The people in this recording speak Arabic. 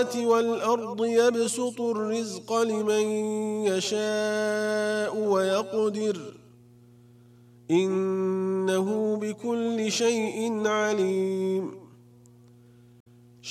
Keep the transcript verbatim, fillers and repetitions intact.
والأرض يبسط الرزق لمن يشاء ويقدر إنه بكل شيء عليم